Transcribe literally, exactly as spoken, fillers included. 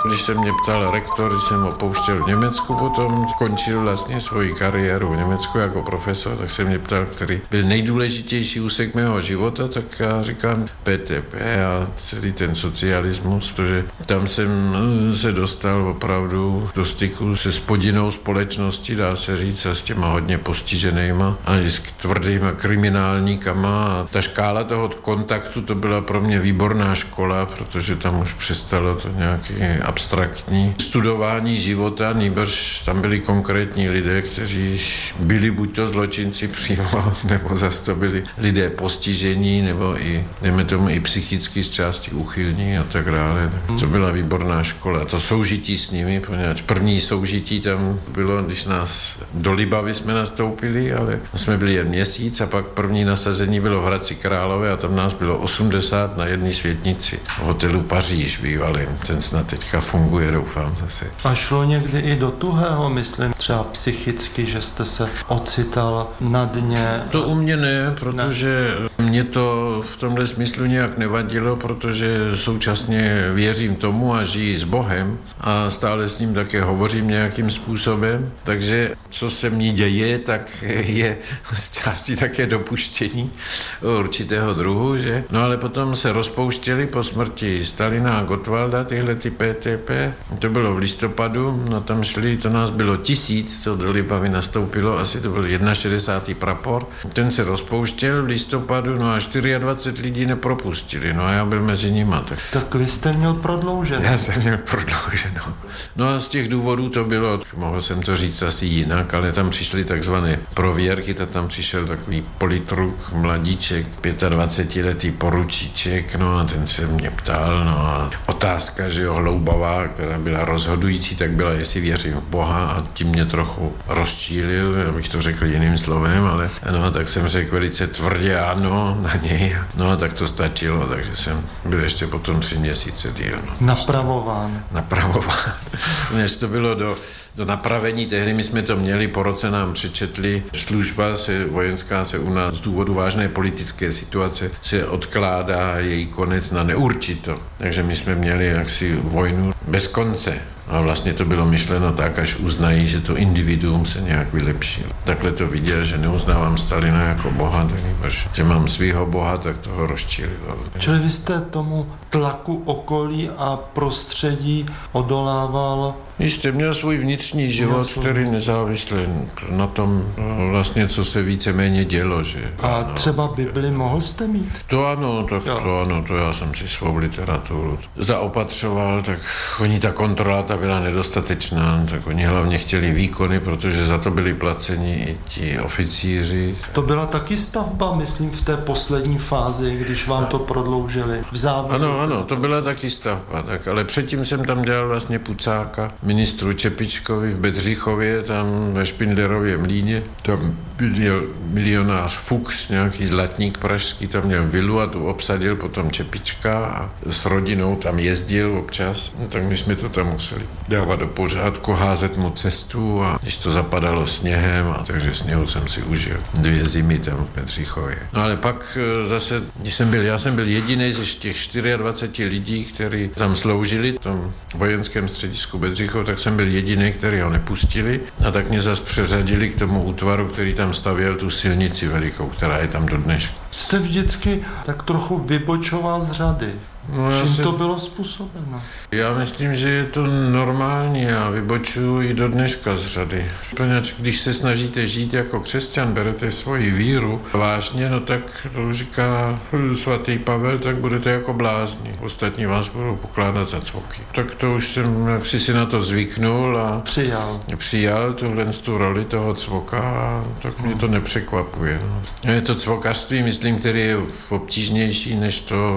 Když se mě ptal rektor, když jsem opouštěl v Německu, potom končil vlastně svoji kariéru v Německu jako profesor, tak se mě ptal, který byl nejdůležitější úsek mého života, tak já říkám P T P a celý ten socialismus, protože tam jsem se dostal opravdu do styku se spodinnou společností, dá se říct, a s těma hodně postiženýma a i s tvrdýma kriminálníkama. A ta škála toho kontaktu, to byla pro mě výborná škola, protože tam už přestalo to nějaký abstraktní studování života, nýbrž tam byli konkrétní lidé, kteří byli buď to zločinci přímo, nebo zase to byli lidé postižení, nebo i, dejme tomu, i psychicky z části uchylní a tak dále. To byla výborná škola. To soužití s nimi, poněvadž první soužití tam bylo, když nás do Libavy jsme nastoupili, ale jsme byli jen měsíc a pak první nasazení bylo v Hradci Králové a tam nás bylo osmdesát na jedné světnici v hotelu Paříž bývalým. Ten snad teďka funguje, doufám zase. A šlo někdy i do tuhého, myslím, třeba psychicky, že jste se ocital na dně? To u mě ne, protože ne. Mě to v tomhle smyslu nějak nevadilo, protože současně věřím tomu a žiji s Bohem a stále s ním také hovořím nějakým způsobem, takže co se mně děje, tak je z části také dopuštění určitého druhu, že? No ale potom se rozpouštěli po smrti Stalina a Gottwalda tyhle ty P T P, to bylo v listopadu, no tam šli, to nás bylo tisíc, co do Libavy nastoupilo, asi to byl šedesátý první prapor, ten se rozpouštěl v listopadu, no a dvacet čtyři lidí nepropustili, no a já byl mezi nima. Tak, tak vy jste měl prodlouženo. Já jsem měl prodlouženo. No a z těch důvodů to bylo, mohl jsem to říct asi jinak, ale tam přišly takzvané prověrky, to tam přišel takový politruk, mladíček, dvacetiletý poručíček, no a ten se mě ptal, no a otázka, že jo, hloubavá, která byla rozhodující, tak byla, jestli věřím v Boha a tím mě trochu rozčílil, abych to řekl jiným slovem, ale no, tak jsem řekl velice tvrdě ano na něj, no a tak to stačilo, takže jsem byl ještě potom tři měsíce díl. No. Napravován. Napravován. Než to bylo do, do napravení, tehdy my jsme to měli, po roce nám přečetli, služba se, vojenská se u nás z důvodu vážné politické situace se odkládá její konec na neurčito. Takže my jsme měli jaksi vojnu bez konce. A vlastně to bylo myšleno tak, až uznají, že to individuum se nějak vylepšil. Takhle to viděl, že neuznávám Stalina jako boha, až že mám svýho boha, tak toho rozčílilo. Čili vy jste tomu tlaku okolí a prostředí odolával? Jistě, měl svůj vnitřní život, který nezávisle na tom vlastně, co se víceméně dělo. Že, a ano, třeba Bibli mohl jste mít? To ano, tak to ano, to já jsem si svou literaturu zaopatřoval, tak oni ta kontrola ta byla nedostatečná, tak oni hlavně chtěli výkony, protože za to byli placeni i ti oficíři. To byla taky stavba, myslím, v té poslední fázi, když vám to prodloužili v závěru. Ano, ano, to byla taky stavba, tak, ale předtím jsem tam dělal vlastně pucáka, ministru Čepičkovi v Bedřichově, tam ve Špindlerově mlýně, tam byl milionář Fuchs, nějaký zlatník pražský, tam měl vilu a tu obsadil potom Čepička a s rodinou tam jezdil občas, no, tak my jsme to tam museli dávat do pořádku, házet mu cestu a když to zapadalo sněhem, a takže sněhu jsem si užil dvě zimy tam v Bedřichově. No ale pak zase, když jsem byl, já jsem byl jediný ze těch dvaceti čtyři lidí, kteří tam sloužili v tom vojenském středisku Bedřichov, tak jsem byl jediný, který ho nepustili a tak mě zase přeřadili k tomu útvaru, který tam stavěl tu silnici velikou, která je tam do dneška. Jste vždycky tak trochu vybočoval z řady. No, čím se... to bylo způsobeno? Já myslím, že je to normální. Já vybočuju i do dneška z řady. Poněvadž když se snažíte žít jako křesťan, berete svoji víru vážně, no tak to říká svatý Pavel, tak budete jako blázni. Ostatní vás budou pokládat za cvoky. Tak to už jsem jaksi si na to zvyknul a přijal, přijal tuhle tu roli toho cvoka a tak mě to nepřekvapuje. No. Je to cvokařství, myslím, který je obtížnější než to